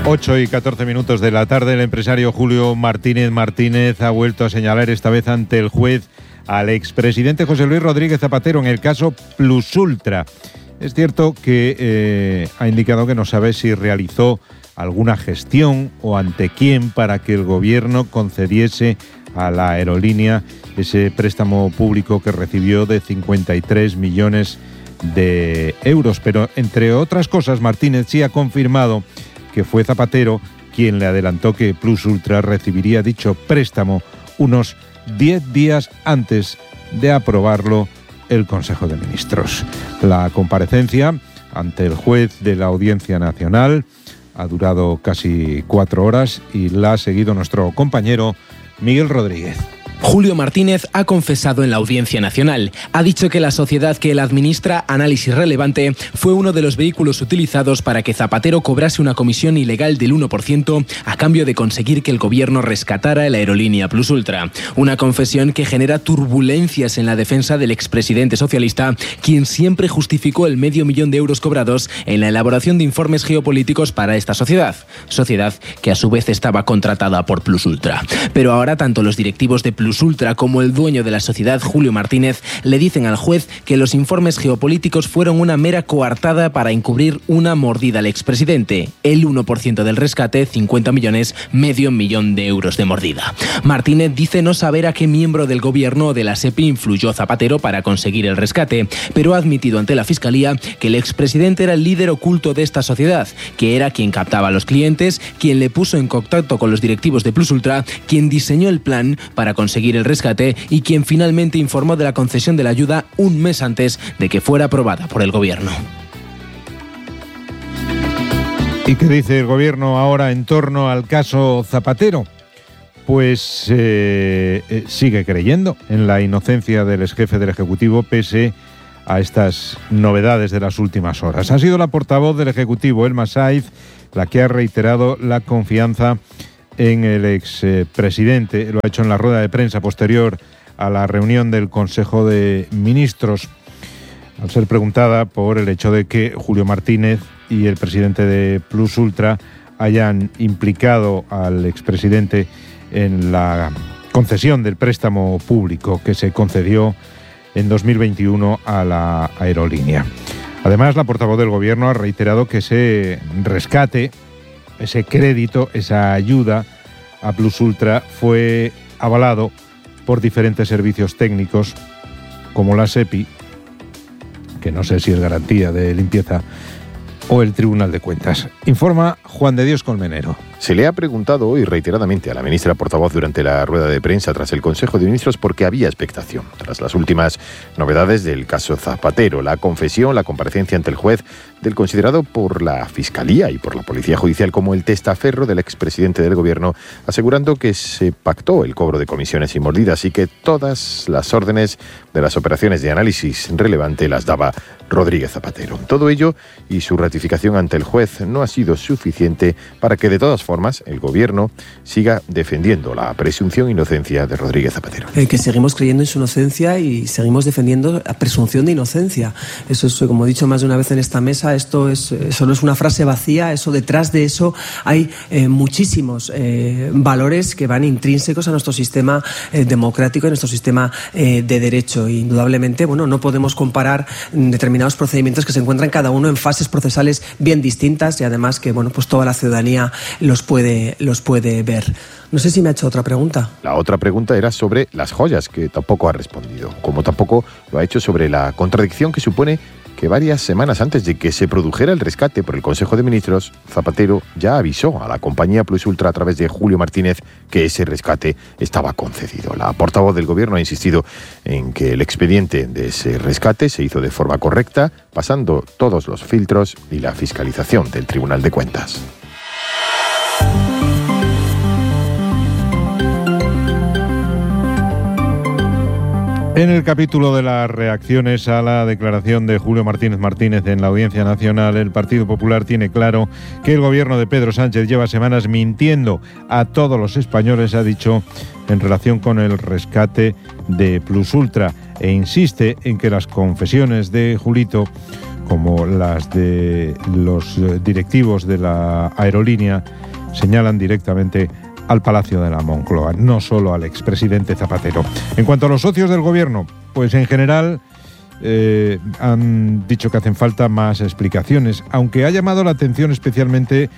8:14 de la tarde, el empresario Julio Martínez ha vuelto a señalar, esta vez ante el juez, al expresidente José Luis Rodríguez Zapatero en el caso Plusultra. Es cierto que ha indicado que no sabe si realizó alguna gestión o ante quién para que el gobierno concediese a la aerolínea ese préstamo público que recibió de 53 millones de euros. Pero, entre otras cosas, Martínez sí ha confirmado que fue Zapatero quien le adelantó que Plusultra recibiría dicho préstamo unos 10 días antes de aprobarlo el Consejo de Ministros. La comparecencia ante el juez de la Audiencia Nacional ha durado casi 4 horas y la ha seguido nuestro compañero Miguel Rodríguez. Julio Martínez ha confesado en la Audiencia Nacional. Ha dicho que la sociedad que él administra, Análisis Relevante, fue uno de los vehículos utilizados para que Zapatero cobrase una comisión ilegal del 1% a cambio de conseguir que el gobierno rescatara la aerolínea Plusultra. Una confesión que genera turbulencias en la defensa del expresidente socialista, quien siempre justificó el $500,000 de euros cobrados en la elaboración de informes geopolíticos para esta sociedad que a su vez estaba contratada por Plusultra. Pero ahora tanto los directivos de Plusultra como el dueño de la sociedad, Julio Martínez, le dicen al juez que los informes geopolíticos fueron una mera coartada para encubrir una mordida al expresidente. El 1% del rescate, 50 millones, $500,000 de euros de mordida. Martínez dice no saber a qué miembro del gobierno o de la SEPI influyó Zapatero para conseguir el rescate, pero ha admitido ante la Fiscalía que el expresidente era el líder oculto de esta sociedad, que era quien captaba a los clientes, quien le puso en contacto con los directivos de Plusultra, quien diseñó el plan para conseguir el rescate y quien finalmente informó de la concesión de la ayuda un mes antes de que fuera aprobada por el gobierno. ¿Y qué dice el gobierno ahora en torno al caso Zapatero? Pues sigue creyendo en la inocencia del exjefe del Ejecutivo pese a estas novedades de las últimas horas. Ha sido la portavoz del Ejecutivo, Elma Saiz, la que ha reiterado la confianza en el expresidente. Lo ha hecho en la rueda de prensa posterior a la reunión del Consejo de Ministros, al ser preguntada por el hecho de que Julio Martínez y el presidente de Plusultra hayan implicado al expresidente en la concesión del préstamo público que se concedió en 2021 a la aerolínea. Además, la portavoz del Gobierno ha reiterado que ese rescate, ese crédito, esa ayuda a Plusultra fue avalado por diferentes servicios técnicos como la SEPI, que no sé si es garantía de limpieza, o el Tribunal de Cuentas. Informa Juan de Dios Colmenero. Se le ha preguntado hoy reiteradamente a la ministra portavoz durante la rueda de prensa tras el Consejo de Ministros por qué había expectación. Tras las últimas novedades del caso Zapatero, la confesión, la comparecencia ante el juez del considerado por la Fiscalía y por la Policía Judicial como el testaferro del expresidente del Gobierno, asegurando que se pactó el cobro de comisiones y mordidas y que todas las órdenes de las operaciones de análisis relevante las daba Rodríguez Zapatero. Todo ello y su ratificación ante el juez no ha sido suficiente para que de todas formas el Gobierno siga defendiendo la presunción de inocencia de Rodríguez Zapatero. Que seguimos creyendo en su inocencia y seguimos defendiendo la presunción de inocencia. Eso es, como he dicho más de una vez en esta mesa, eso no es una frase vacía, eso detrás de eso hay muchísimos valores que van intrínsecos a nuestro sistema democrático y a nuestro sistema de derecho. E indudablemente, no podemos comparar determinados procedimientos que se encuentran cada uno en fases procesales bien distintas y además que pues toda la ciudadanía los puede ver. No sé si me ha hecho otra pregunta. La otra pregunta era sobre las joyas, que tampoco ha respondido, como tampoco lo ha hecho sobre la contradicción que supone que varias semanas antes de que se produjera el rescate por el Consejo de Ministros, Zapatero ya avisó a la compañía Plusultra a través de Julio Martínez que ese rescate estaba concedido. La portavoz del Gobierno ha insistido en que el expediente de ese rescate se hizo de forma correcta, pasando todos los filtros y la fiscalización del Tribunal de Cuentas. En el capítulo de las reacciones a la declaración de Julio Martínez en la Audiencia Nacional, el Partido Popular tiene claro que el gobierno de Pedro Sánchez lleva semanas mintiendo a todos los españoles, ha dicho, en relación con el rescate de Plusultra, e insiste en que las confesiones de Julito como las de los directivos de la aerolínea, señalan directamente al Palacio de la Moncloa, no solo al expresidente Zapatero. En cuanto a los socios del gobierno, pues en general han dicho que hacen falta más explicaciones, aunque ha llamado la atención especialmente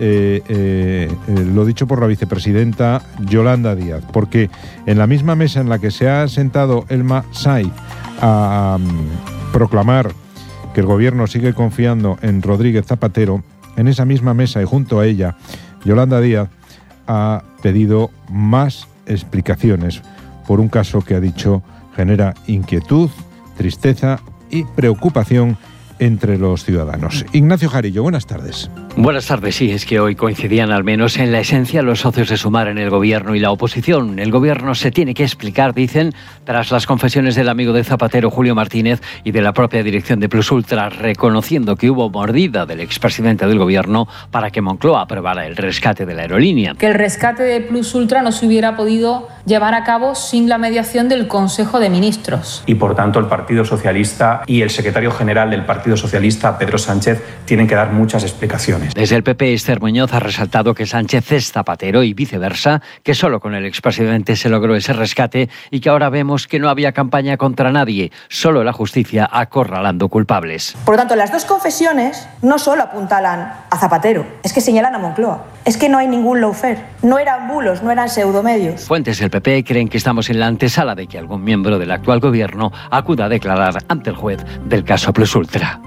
lo dicho por la vicepresidenta Yolanda Díaz, porque en la misma mesa en la que se ha sentado Elma Saiz a proclamar que el gobierno sigue confiando en Rodríguez Zapatero, en esa misma mesa y junto a ella, Yolanda Díaz ha pedido más explicaciones por un caso que ha dicho genera inquietud, tristeza y preocupación entre los ciudadanos. Ignacio Jarillo, buenas tardes. Buenas tardes, sí, es que hoy coincidían al menos en la esencia los socios de Sumar en el gobierno y la oposición. El gobierno se tiene que explicar, dicen, tras las confesiones del amigo de Zapatero, Julio Martínez, y de la propia dirección de Plus Ultra, reconociendo que hubo mordida del expresidente del gobierno para que Moncloa aprobara el rescate de la aerolínea. Que el rescate de Plus Ultra no se hubiera podido llevar a cabo sin la mediación del Consejo de Ministros. Y por tanto el Partido Socialista y el secretario general del Partido Socialista, Pedro Sánchez, tienen que dar muchas explicaciones. Desde el PP, Esther Muñoz ha resaltado que Sánchez es Zapatero y viceversa, que solo con el expresidente se logró ese rescate y que ahora vemos que no había campaña contra nadie, solo la justicia acorralando culpables. Por lo tanto, las dos confesiones no solo apuntalan a Zapatero, es que señalan a Moncloa. Es que no hay ningún lawfare, no eran bulos, no eran pseudomedios. Fuentes del PP creen que estamos en la antesala de que algún miembro del actual gobierno acuda a declarar ante el juez del caso Plus Ultra.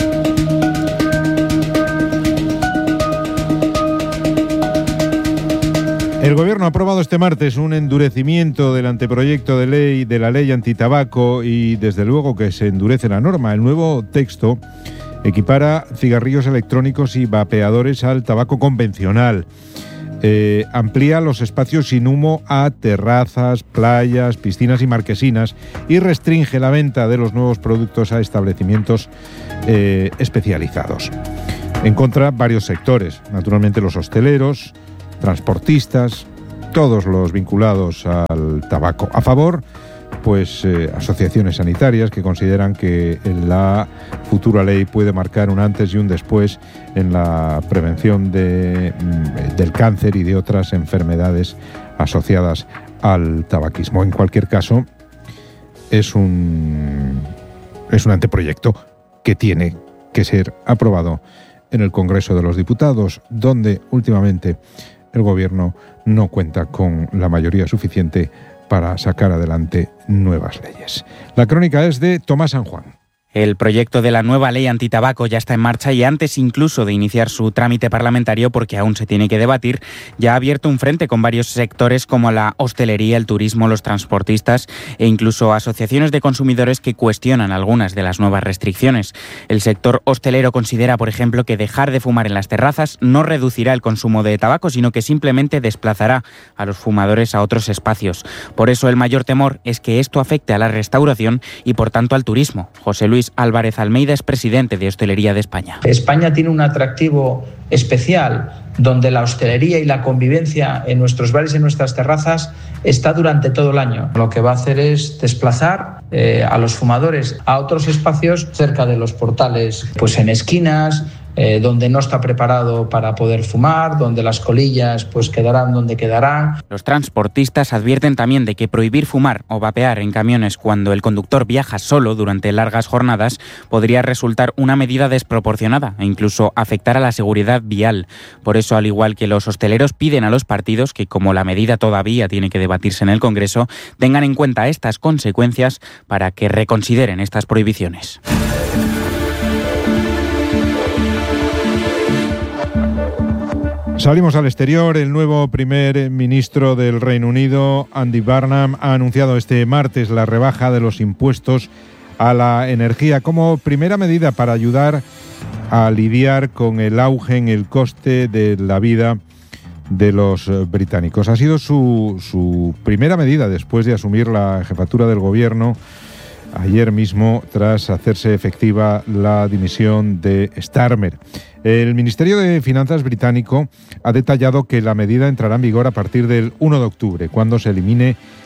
El Gobierno ha aprobado este martes un endurecimiento del anteproyecto de ley de la ley antitabaco y desde luego que se endurece la norma. El nuevo texto equipara cigarrillos electrónicos y vapeadores al tabaco convencional. Amplía los espacios sin humo a terrazas, playas, piscinas y marquesinas y restringe la venta de los nuevos productos a establecimientos especializados. En contra, varios sectores, naturalmente los hosteleros, transportistas, todos los vinculados al tabaco. A favor, pues asociaciones sanitarias que consideran que la futura ley puede marcar un antes y un después en la prevención del cáncer y de otras enfermedades asociadas al tabaquismo. En cualquier caso, es un anteproyecto que tiene que ser aprobado en el Congreso de los Diputados, donde últimamente el Gobierno no cuenta con la mayoría suficiente para sacar adelante nuevas leyes. La crónica es de Tomás San Juan. El proyecto de la nueva ley antitabaco ya está en marcha y antes incluso de iniciar su trámite parlamentario, porque aún se tiene que debatir, ya ha abierto un frente con varios sectores como la hostelería, el turismo, los transportistas e incluso asociaciones de consumidores que cuestionan algunas de las nuevas restricciones. El sector hostelero considera, por ejemplo, que dejar de fumar en las terrazas no reducirá el consumo de tabaco, sino que simplemente desplazará a los fumadores a otros espacios. Por eso el mayor temor es que esto afecte a la restauración y por tanto al turismo. José Luis Álvarez Almeida es presidente de Hostelería de España. España tiene un atractivo especial donde la hostelería y la convivencia en nuestros bares y en nuestras terrazas está durante todo el año. Lo que va a hacer es desplazar a los fumadores a otros espacios cerca de los portales, pues en esquinas, donde no está preparado para poder fumar, donde las colillas pues quedarán donde quedarán. Los transportistas advierten también de que prohibir fumar o vapear en camiones cuando el conductor viaja solo durante largas jornadas podría resultar una medida desproporcionada e incluso afectar a la seguridad vial. Por eso, al igual que los hosteleros, piden a los partidos que, como la medida todavía tiene que debatirse en el Congreso, tengan en cuenta estas consecuencias para que reconsideren estas prohibiciones. Salimos al exterior. El nuevo primer ministro del Reino Unido, Andy Burnham, ha anunciado este martes la rebaja de los impuestos a la energía como primera medida para ayudar a lidiar con el auge en el coste de la vida de los británicos. Ha sido su primera medida después de asumir la jefatura del gobierno ayer mismo, tras hacerse efectiva la dimisión de Starmer. El Ministerio de Finanzas británico ha detallado que la medida entrará en vigor a partir del 1 de octubre, cuando se elimine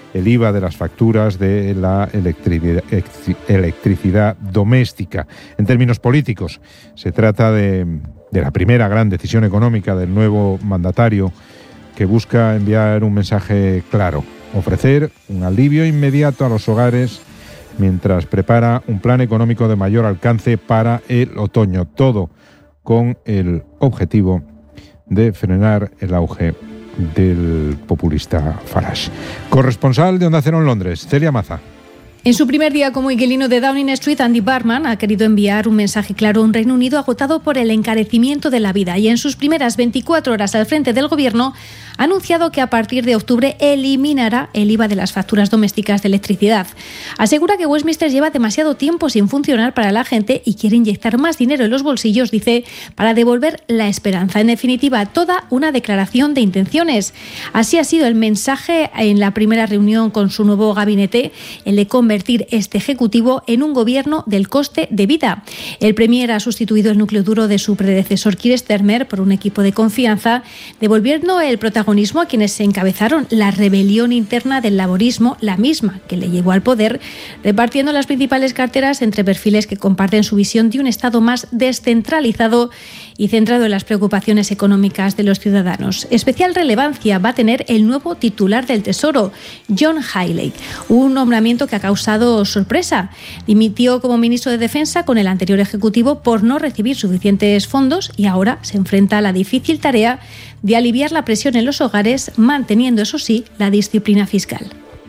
el IVA de las facturas de la electricidad doméstica. En términos políticos, se trata de la primera gran decisión económica del nuevo mandatario, que busca enviar un mensaje claro, ofrecer un alivio inmediato a los hogares mientras prepara un plan económico de mayor alcance para el otoño, todo con el objetivo de frenar el auge del populista Farage. Corresponsal de Onda Cero en Londres, Celia Maza. En su primer día como inquilino de Downing Street, Andy Barman ha querido enviar un mensaje claro a un Reino Unido agotado por el encarecimiento de la vida, y en sus primeras 24 horas al frente del Gobierno ha anunciado que a partir de octubre eliminará el IVA de las facturas domésticas de electricidad. Asegura que Westminster lleva demasiado tiempo sin funcionar para la gente y quiere inyectar más dinero en los bolsillos, dice, para devolver la esperanza. En definitiva, toda una declaración de intenciones. Así ha sido el mensaje en la primera reunión con su nuevo gabinete, el de convertir este ejecutivo en un gobierno del coste de vida. El Premier ha sustituido el núcleo duro de su predecesor Keir Starmer por un equipo de confianza, devolviendo el protagonismo a quienes se encabezaron la rebelión interna del laborismo, la misma que le llevó al poder, repartiendo las principales carteras entre perfiles que comparten su visión de un Estado más descentralizado y centrado en las preocupaciones económicas de los ciudadanos. Especial relevancia va a tener el nuevo titular del Tesoro, John Highley, un nombramiento que ha causado sorpresa. Dimitió como ministro de Defensa con el anterior ejecutivo por no recibir suficientes fondos y ahora se enfrenta a la difícil tarea de aliviar la presión en los hogares, manteniendo, eso sí, la disciplina fiscal.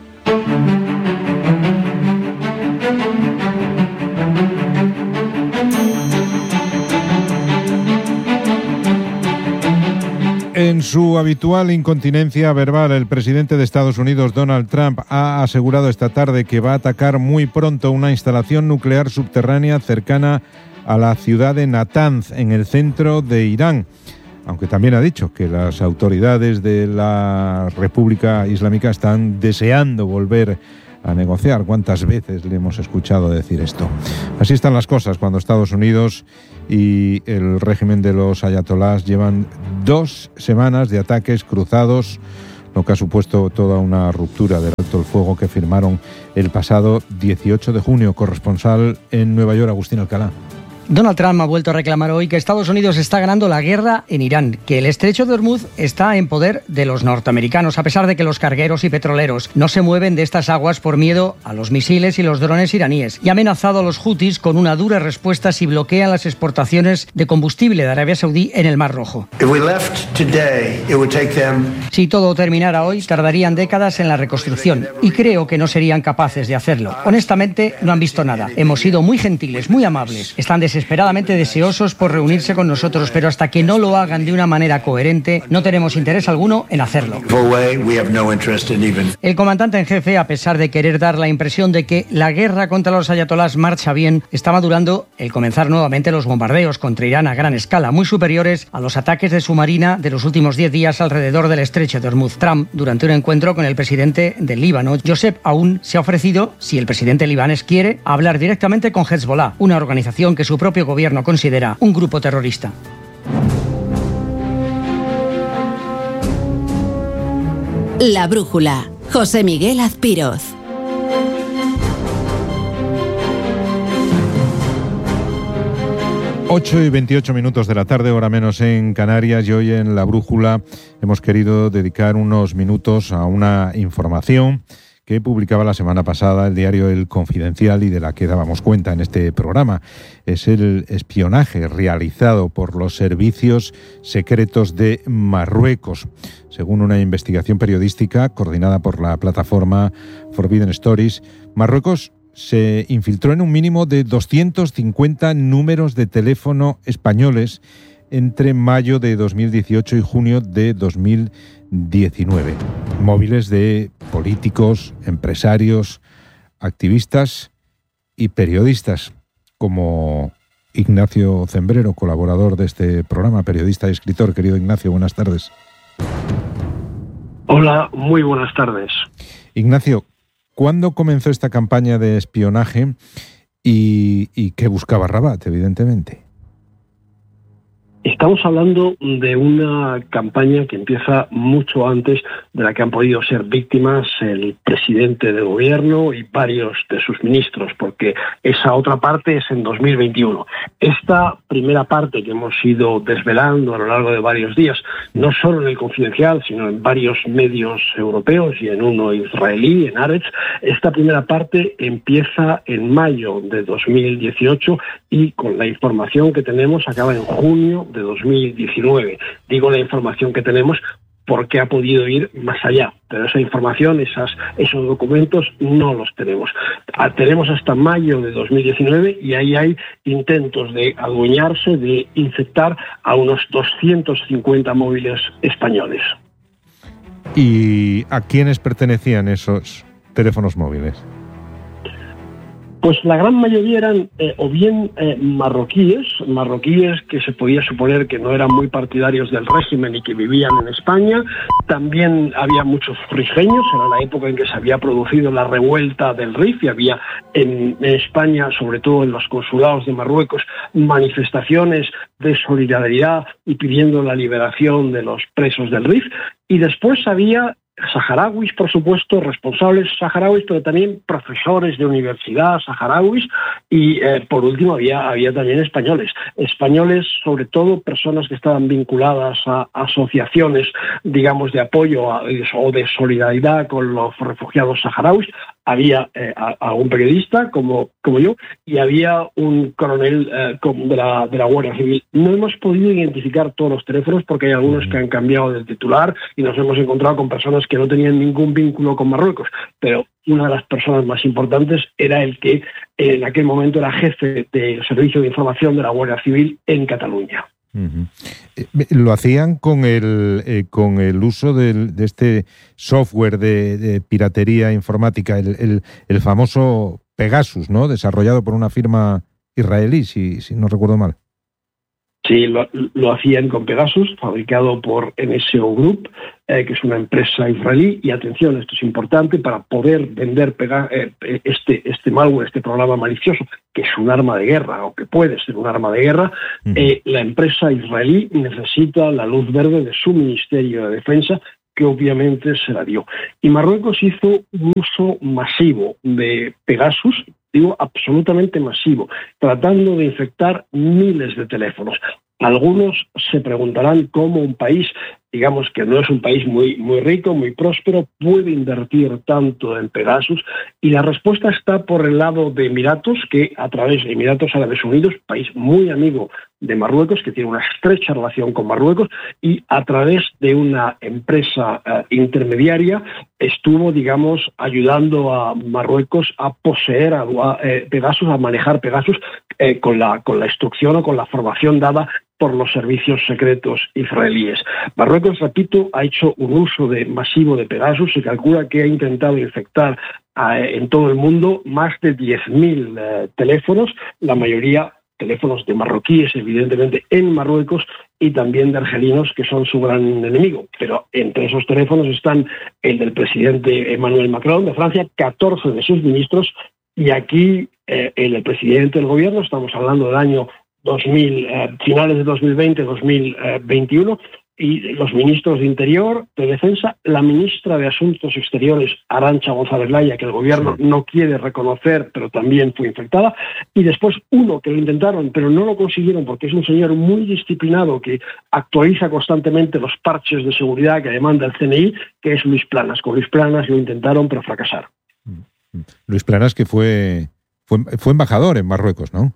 En su habitual incontinencia verbal, el presidente de Estados Unidos, Donald Trump, ha asegurado esta tarde que va a atacar muy pronto una instalación nuclear subterránea cercana a la ciudad de Natanz, en el centro de Irán. Aunque también ha dicho que las autoridades de la República Islámica están deseando volver a negociar. ¿Cuántas veces le hemos escuchado decir esto? Así están las cosas cuando Estados Unidos y el régimen de los ayatolás llevan 2 semanas de ataques cruzados, lo que ha supuesto toda una ruptura del alto el fuego que firmaron el pasado 18 de junio. Corresponsal en Nueva York, Agustín Alcalá. Donald Trump ha vuelto a reclamar hoy que Estados Unidos está ganando la guerra en Irán, que el estrecho de Hormuz está en poder de los norteamericanos, a pesar de que los cargueros y petroleros no se mueven de estas aguas por miedo a los misiles y los drones iraníes, y ha amenazado a los hutis con una dura respuesta si bloquean las exportaciones de combustible de Arabia Saudí en el Mar Rojo. Si todo terminara hoy, tardarían décadas en la reconstrucción, y creo que no serían capaces de hacerlo. Honestamente, no han visto nada. Hemos sido muy gentiles, muy amables. Están desesperadamente deseosos por reunirse con nosotros, pero hasta que no lo hagan de una manera coherente, no tenemos interés alguno en hacerlo. El comandante en jefe, a pesar de querer dar la impresión de que la guerra contra los ayatolás marcha bien, está madurando el comenzar nuevamente los bombardeos contra Irán a gran escala, muy superiores a los ataques de su marina de los últimos 10 días alrededor del estrecho de Hormuz. Trump, durante un encuentro con el presidente del Líbano, Joseph Aoun, se ha ofrecido, si el presidente libanés quiere, a hablar directamente con Hezbollah, una organización que su propio gobierno considera un grupo terrorista. La brújula. José Miguel Azpiroz. Ocho y 28 minutos de la tarde, hora menos en Canarias, y hoy en La Brújula hemos querido dedicar unos minutos a una información que publicaba la semana pasada el diario El Confidencial y de la que dábamos cuenta en este programa. Es el espionaje realizado por los servicios secretos de Marruecos. Según una investigación periodística coordinada por la plataforma Forbidden Stories, Marruecos se infiltró en un mínimo de 250 números de teléfono españoles entre mayo de 2018 y junio de 2019. Móviles de políticos, empresarios, activistas y periodistas, como Ignacio Zembrero, colaborador de este programa, periodista y escritor. Querido Ignacio, buenas tardes. Hola, muy buenas tardes. Ignacio, ¿cuándo comenzó esta campaña de espionaje y qué buscaba Rabat, evidentemente? Estamos hablando de una campaña que empieza mucho antes de la que han podido ser víctimas el presidente del gobierno y varios de sus ministros, porque esa otra parte es en 2021. Esta primera parte que hemos ido desvelando a lo largo de varios días, no solo en El Confidencial, sino en varios medios europeos y en uno israelí, en Haaretz, esta primera parte empieza en mayo de 2018 y con la información que tenemos acaba en junio de 2019. Digo la información que tenemos porque ha podido ir más allá, pero esa información, esos documentos no los tenemos. Tenemos hasta mayo de 2019 y ahí hay intentos de adueñarse, de infectar a unos 250 móviles españoles. ¿Y a quiénes pertenecían esos teléfonos móviles? Pues la gran mayoría eran o bien marroquíes que se podía suponer que no eran muy partidarios del régimen y que vivían en España. También había muchos rifeños, era la época en que se había producido la revuelta del Rif y había en España, sobre todo en los consulados de Marruecos, manifestaciones de solidaridad y pidiendo la liberación de los presos del Rif. Y después había saharauis, por supuesto, responsables saharauis, pero también profesores de universidad saharauis y, por último, había también españoles, sobre todo personas que estaban vinculadas a asociaciones, digamos, de apoyo o de solidaridad con los refugiados saharauis. Había a un periodista como yo y había un coronel de la Guardia Civil. No hemos podido identificar todos los teléfonos porque hay algunos que han cambiado de titular y nos hemos encontrado con personas que no tenían ningún vínculo con Marruecos, pero una de las personas más importantes era el que en aquel momento era jefe del Servicio de Información de la Guardia Civil en Cataluña. Uh-huh. Lo hacían con el uso de este software de piratería informática, el famoso Pegasus, ¿no? Desarrollado por una firma israelí, si no recuerdo mal. Sí, lo hacían con Pegasus, fabricado por NSO Group, que es una empresa israelí. Y atención, esto es importante, para poder vender este malware, este programa malicioso, que es un arma de guerra, o que puede ser un arma de guerra, la empresa israelí necesita la luz verde de su Ministerio de Defensa, que obviamente se la dio. Y Marruecos hizo un uso masivo de Pegasus, digo absolutamente masivo, tratando de infectar miles de teléfonos. Algunos se preguntarán cómo un país, digamos que no es un país muy rico, muy próspero, puede invertir tanto en Pegasus, y la respuesta está por el lado de Emiratos, que a través de Emiratos Árabes Unidos, país muy amigo de Marruecos, que tiene una estrecha relación con Marruecos, y a través de una empresa intermediaria estuvo, digamos, ayudando a Marruecos a poseer Pegasus, a manejar Pegasus con la instrucción o con la formación dada por los servicios secretos israelíes. Marruecos, repito, ha hecho un uso masivo de Pegasus. Se calcula que ha intentado infectar en todo el mundo más de 10.000 teléfonos, la mayoría teléfonos de marroquíes, evidentemente, en Marruecos, y también de argelinos, que son su gran enemigo. Pero entre esos teléfonos están el del presidente Emmanuel Macron de Francia, 14 de sus ministros, y aquí el del presidente del gobierno, estamos hablando del año 2000, finales de 2020, 2021, y los ministros de Interior, de Defensa, la ministra de Asuntos Exteriores, Arantxa González Laya, que el gobierno no quiere reconocer, pero también fue infectada, y después uno que lo intentaron, pero no lo consiguieron, porque es un señor muy disciplinado que actualiza constantemente los parches de seguridad que demanda el CNI, que es Luis Planas. Con Luis Planas lo intentaron, pero fracasaron. Luis Planas, que fue embajador en Marruecos, ¿no?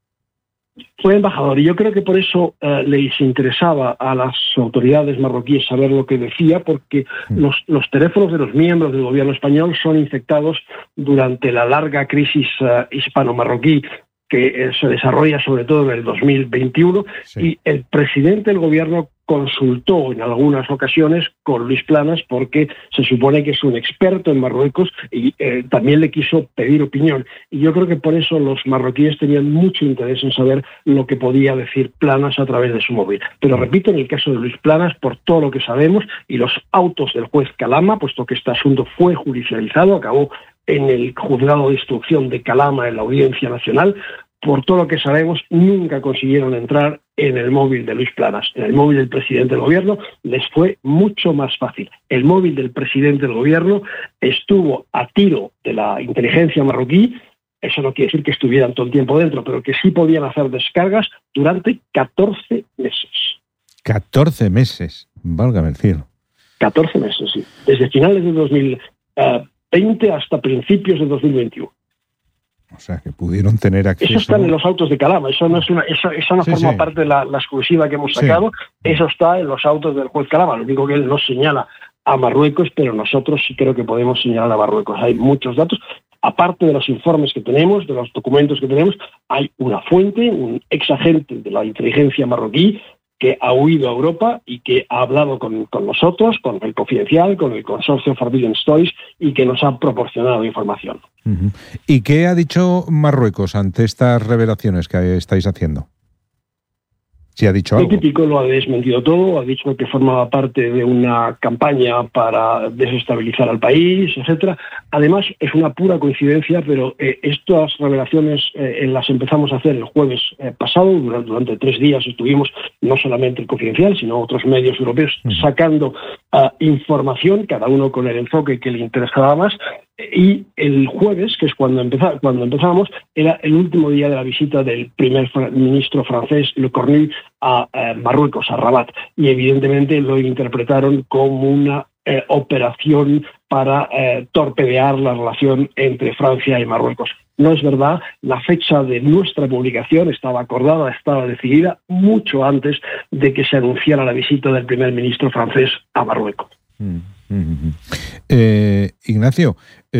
Fue embajador, y yo creo que por eso les interesaba a las autoridades marroquíes saber lo que decía, porque los teléfonos de los miembros del gobierno español son infectados durante la larga crisis hispano-marroquí que se desarrolla sobre todo en el 2021, y el presidente del gobierno consultó en algunas ocasiones con Luis Planas, porque se supone que es un experto en Marruecos, y también le quiso pedir opinión. Y yo creo que por eso los marroquíes tenían mucho interés en saber lo que podía decir Planas a través de su móvil. Pero repito, en el caso de Luis Planas, por todo lo que sabemos, y los autos del juez Calama, puesto que este asunto fue judicializado, acabó en el juzgado de instrucción de Calama en la Audiencia Nacional, por todo lo que sabemos, nunca consiguieron entrar en el móvil de Luis Planas. En el móvil del presidente del gobierno les fue mucho más fácil. El móvil del presidente del gobierno estuvo a tiro de la inteligencia marroquí. Eso no quiere decir que estuvieran todo el tiempo dentro, pero que sí podían hacer descargas durante 14 meses. 14 meses, válgame el cielo. 14 meses, sí. Desde finales de 2020 hasta principios de 2021. O sea, que pudieron tener acceso... Eso está en los autos de Calama, eso no forma parte de la exclusiva que hemos sacado, eso está en los autos del juez Calama, lo único que él no señala a Marruecos, pero nosotros sí creo que podemos señalar a Marruecos. Hay muchos datos, aparte de los informes que tenemos, de los documentos que tenemos, hay una fuente, un ex agente de la inteligencia marroquí, que ha huido a Europa y que ha hablado con nosotros, con el Confidencial, con el consorcio Forbidden Stories, y que nos ha proporcionado información. Uh-huh. ¿Y qué ha dicho Marruecos ante estas revelaciones que estáis haciendo? ¿Sí ha dicho algo? El típico lo ha desmentido todo, ha dicho que formaba parte de una campaña para desestabilizar al país, etcétera. Además, es una pura coincidencia, pero estas revelaciones las empezamos a hacer el jueves pasado. Durante 3 días estuvimos, no solamente el Confidencial, sino otros medios europeos, sacando información, cada uno con el enfoque que le interesaba más. Y el jueves, que es cuando empezamos, era el último día de la visita del primer ministro francés, Le Cornu, a Marruecos, a Rabat. Y evidentemente lo interpretaron como una operación para torpedear la relación entre Francia y Marruecos. No es verdad, la fecha de nuestra publicación estaba acordada, estaba decidida mucho antes de que se anunciara la visita del primer ministro francés a Marruecos. Ignacio,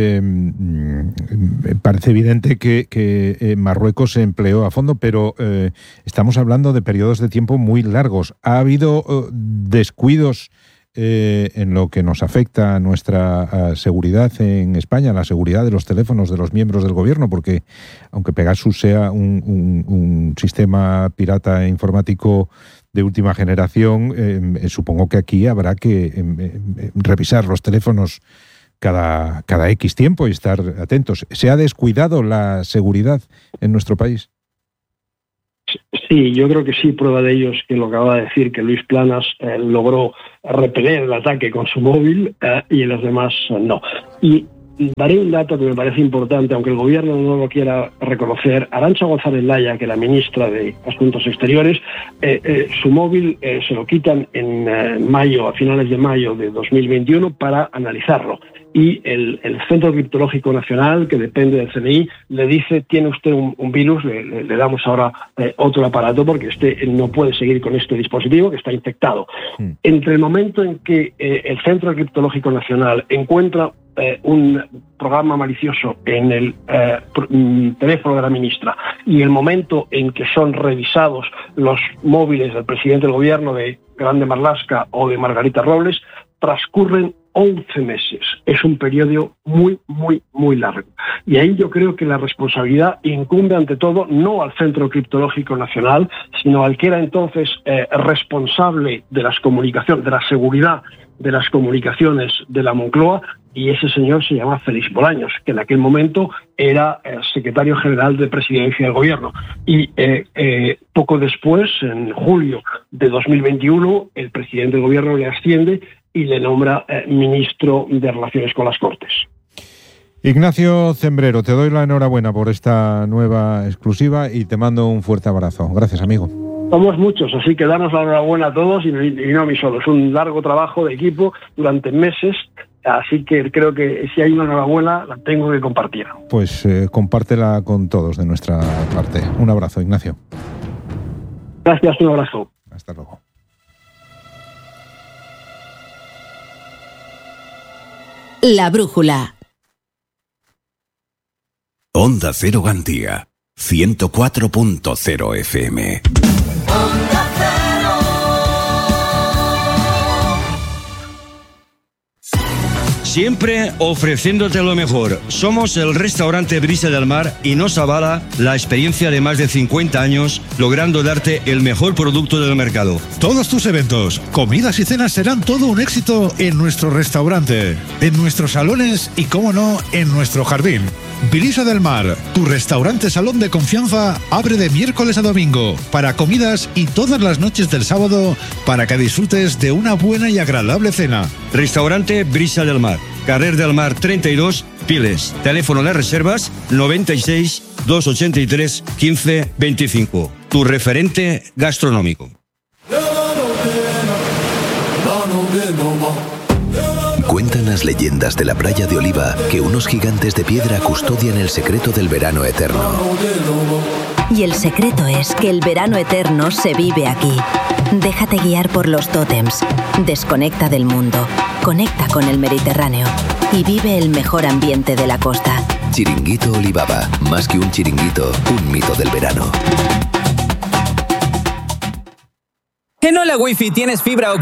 parece evidente que Marruecos se empleó a fondo, pero estamos hablando de periodos de tiempo muy largos. ¿Ha habido descuidos en lo que nos afecta a nuestra seguridad en España, la seguridad de los teléfonos de los miembros del gobierno? Porque aunque Pegasus sea un sistema pirata informático de última generación, supongo que aquí habrá que revisar los teléfonos cada X tiempo y estar atentos. ¿Se ha descuidado la seguridad en nuestro país? Sí, yo creo que sí. Prueba de ello es que lo acaba de decir, que Luis Planas logró repeler el ataque con su móvil y los demás no. Y daré un dato que me parece importante, aunque el gobierno no lo quiera reconocer. Arantxa González Laya, que es la ministra de Asuntos Exteriores, su móvil se lo quitan en mayo, a finales de mayo de 2021, para analizarlo. Y el Centro Criptológico Nacional, que depende del CNI, le dice: tiene usted un virus, le damos ahora otro aparato porque no puede seguir con este dispositivo que está infectado. Entre el momento en que el Centro Criptológico Nacional encuentra un programa malicioso en el teléfono de la ministra y el momento en que son revisados los móviles del presidente del gobierno, de Grande Marlaska o de Margarita Robles, transcurren 11 meses. Es un periodo muy, muy, muy largo. Y ahí yo creo que la responsabilidad incumbe ante todo no al Centro Criptológico Nacional, sino al que era entonces responsable de las comunicaciones, de la seguridad de las comunicaciones de la Moncloa, y ese señor se llama Félix Bolaños, que en aquel momento era secretario general de Presidencia del Gobierno. Y poco después, en julio de 2021, el presidente del Gobierno le asciende y le nombra ministro de Relaciones con las Cortes. Ignacio Zembrero, te doy la enhorabuena por esta nueva exclusiva y te mando un fuerte abrazo. Gracias, amigo. Somos muchos, así que danos la enhorabuena a todos y no a mí solo. Es un largo trabajo de equipo durante meses, así que creo que si hay una enhorabuena la tengo que compartir. Pues compártela con todos de nuestra parte. Un abrazo, Ignacio. Gracias, un abrazo. Hasta luego. La brújula. Onda Cero Gandía, 104.0 FM. siempre ofreciéndote lo mejor. Somos el restaurante Brisa del Mar y nos avala la experiencia de más de 50 años, logrando darte el mejor producto del mercado. Todos tus eventos, comidas y cenas serán todo un éxito en nuestro restaurante, en nuestros salones y, cómo no, en nuestro jardín. Brisa del Mar, tu restaurante salón de confianza, abre de miércoles a domingo para comidas y todas las noches del sábado para que disfrutes de una buena y agradable cena. Restaurante Brisa del Mar, Carrer del Mar 32, Piles. Teléfono de reservas 96 283 15 25. Tu referente gastronómico. Cuentan las leyendas de la playa de Oliva que unos gigantes de piedra custodian el secreto del verano eterno. Y el secreto es que el verano eterno se vive aquí. Déjate guiar por los tótems. Desconecta del mundo. Conecta con el Mediterráneo. Y vive el mejor ambiente de la costa. Chiringuito Olivaba. Más que un chiringuito, un mito del verano. En Hola Wi-Fi tienes fibra